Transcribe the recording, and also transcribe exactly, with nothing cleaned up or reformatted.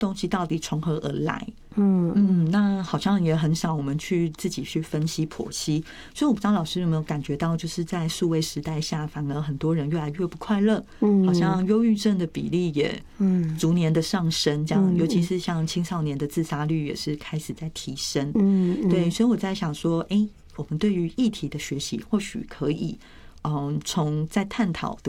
东西到底从何而来。 嗯嗯，那好像也很少我们去自己去分析剖析，所以我不知道老师有没有感觉到，就是在数位时代下，反而很多人越来越不快乐， 嗯， 好像忧郁症的比例也嗯逐年的上升，这样，尤其是像青少年的自杀率也是开始在提升。 嗯， 对，所以我在想说，哎，我们对于议题的学习或许可以，嗯，从在探讨的